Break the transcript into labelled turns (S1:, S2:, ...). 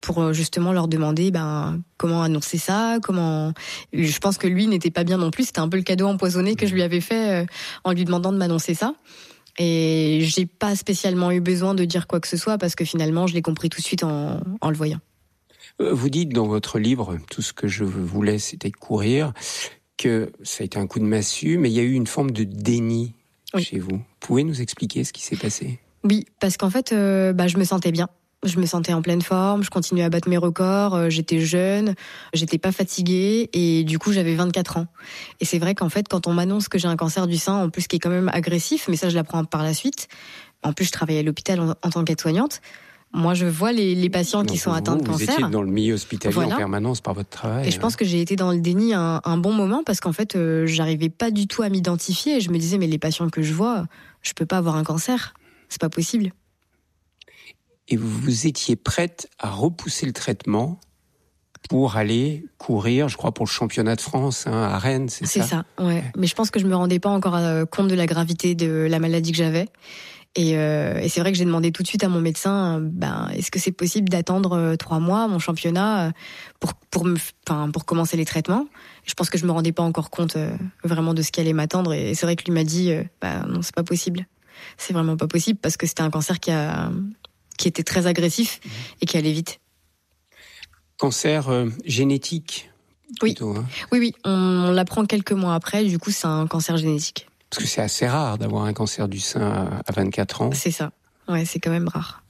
S1: pour justement leur demander comment annoncer ça, comment. Je pense que lui n'était pas bien non plus. C'était un peu le cadeau empoisonné que je lui avais fait en lui demandant de m'annoncer ça. Et j'ai pas spécialement eu besoin de dire quoi que ce soit parce que finalement je l'ai compris tout de suite en le voyant.
S2: Vous dites dans votre livre, tout ce que je voulais c'était courir, que ça a été un coup de massue, mais il y a eu une forme de déni chez vous. Vous pouvez nous expliquer ce qui s'est passé ?
S1: Oui, parce qu'en fait, je me sentais bien. Je me sentais en pleine forme, je continuais à battre mes records, j'étais jeune, j'étais pas fatiguée et du coup j'avais 24 ans. Et c'est vrai qu'en fait quand on m'annonce que j'ai un cancer du sein, en plus qui est quand même agressif, mais ça je l'apprends par la suite. En plus je travaillais à l'hôpital en tant qu'aide-soignante. Moi je vois les patients qui sont atteints de cancer.
S2: Vous étiez dans le milieu hospitalier en permanence par votre travail.
S1: Et je pense que j'ai été dans le déni un bon moment parce qu'en fait j'arrivais pas du tout à m'identifier et je me disais mais les patients que je vois, je peux pas avoir un cancer, c'est pas possible.
S2: Et vous étiez prête à repousser le traitement pour aller courir, je crois, pour le championnat de France à Rennes, c'est ça ?
S1: C'est ça, ouais. Mais je pense que je me rendais pas encore compte de la gravité de la maladie que j'avais. Et c'est vrai que j'ai demandé tout de suite à mon médecin, est-ce que c'est possible d'attendre 3 mois mon championnat pour commencer les traitements ? Je pense que je me rendais pas encore compte vraiment de ce qui allait m'attendre. Et c'est vrai que lui m'a dit, non, c'est pas possible. C'est vraiment pas possible parce que c'était un cancer qui était très agressif et qui allait vite.
S2: Cancer génétique plutôt,
S1: Oui, on l'apprend quelques mois après, du coup c'est un cancer génétique.
S2: Parce que c'est assez rare d'avoir un cancer du sein à 24 ans.
S1: C'est ça, ouais, c'est quand même rare.